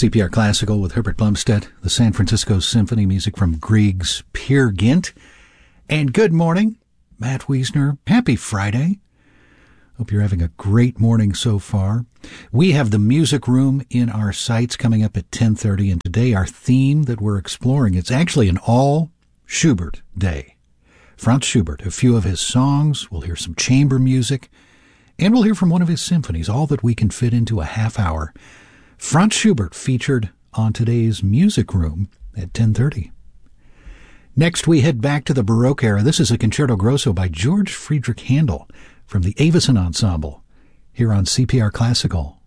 CPR Classical with Herbert Blumstedt, the San Francisco Symphony, music from Grieg's Peer Gynt. And good morning, Matt Wiesner. Happy Friday. Hope you're having a great morning so far. We have the music room in our sights coming up at 10:30, and today our theme that we're exploring, it's actually an all Schubert day. Franz Schubert, a few of his songs, we'll hear some chamber music, and we'll hear from one of his symphonies, all that we can fit into a half hour. Franz Schubert featured on today's music room at 10:30. Next, we head back to the Baroque era. This is a Concerto Grosso by George Friedrich Handel from the Avison Ensemble here on CPR Classical.